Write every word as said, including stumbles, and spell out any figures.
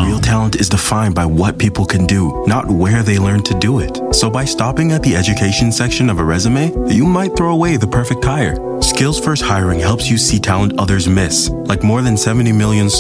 Real talent is defined by what people can do, not where they learn to do it. So by stopping at the education section of a resume, you might throw away the perfect hire. Skills First Hiring helps you see talent others miss, like more than seventy million